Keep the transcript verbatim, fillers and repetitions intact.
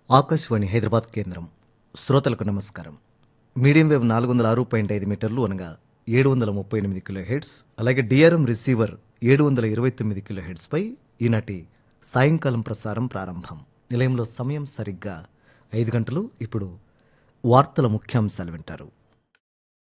ఆకాశవాణి హైదరాబాద్ కేంద్రం శ్రోతలకు నమస్కారం. మీడియం వేవ్ నాలుగు వందల ఆరు పాయింట్ ఐదు మీటర్లు అనగా ఏడు వందల ముప్పై ఎనిమిది కిలో హెడ్స్, అలాగే డిఆర్ఎం రిసీవర్ ఏడు వందల ఇరవై తొమ్మిది కిలో హెడ్స్పై ఈనాటి సాయంకాలం ప్రసారం ప్రారంభం. నిలయంలో సమయం సరిగ్గా ఐదు గంటలు. ఇప్పుడు వార్తల ముఖ్యాంశాలు వింటారు.